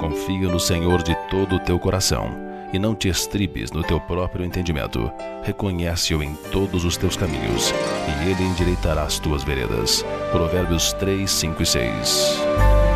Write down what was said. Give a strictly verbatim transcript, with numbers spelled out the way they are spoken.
Confia no Senhor de todo o teu coração e não te estribes no teu próprio entendimento. Reconhece-o em todos os teus caminhos e ele endireitará as tuas veredas. Provérbios três, cinco e seis.